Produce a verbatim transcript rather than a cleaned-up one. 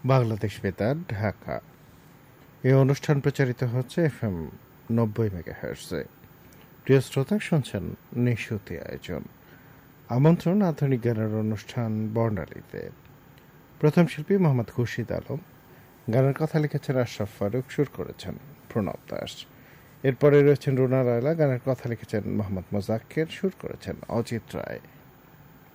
বাংলাদেশ বেতার, ঢাকা। এই অনুষ্ঠান প্রচারিত হচ্ছে এফ এম নব্বই মেগাহার্টজে। প্রিয় শ্রোতা, শুনছেন নিশুতি আয়োজন। আমন্ত্রণ আধুনিক গানের অনুষ্ঠান বর্ণালীতে। প্রথম শিল্পী মোহাম্মদ খুরশিদ আলম, গানের কথা লিখেছেন আশরাফ ফারুক, সুর করেছেন প্রণব দাস। এরপরে রয়েছেন রুনা রায়লা, গানের কথা লিখেছেন মোহাম্মদ মোজাক্কের, সুর করেছেন অজিত রায়।